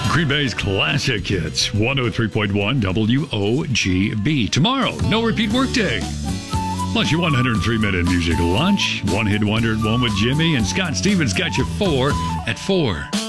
Green Bay's classic hits, 103.1 WOGB. Tomorrow, no repeat workday. Plus your 103-minute music lunch. One hit wonder at 1 with Jimmy. And Scott Stevens got you 4 at 4.